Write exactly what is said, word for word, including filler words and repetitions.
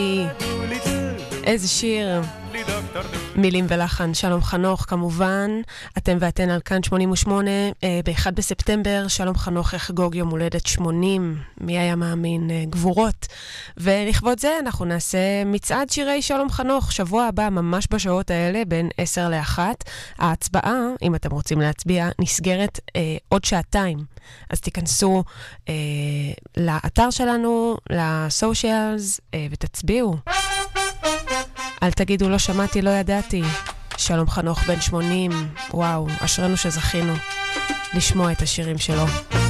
איזה שיר. מילים ולחן שלום חנוך כמובן. אתם ואתן על כאן שמונים ושמונה. ב-אחד בספטמבר שלום חנוך יחגוג יום הולדת שמונים. מי היה מאמין? גבורות. ולכבוד זה אנחנו נעשה מצעד שירי שלום חנוך שבוע הבא ממש בשעות האלה בין עשר לאחת. ההצבעה, אם אתם רוצים להצביע, נסגרת אה, עוד שעתיים. אז תיכנסו אה, לאתר שלנו, לסושיאלס, אה, ותצביעו. אל תגידו לא שמעתי, לא ידעתי. שלום חנוך בן שמונים. וואו, אשרנו שזכינו לשמוע את השירים שלו.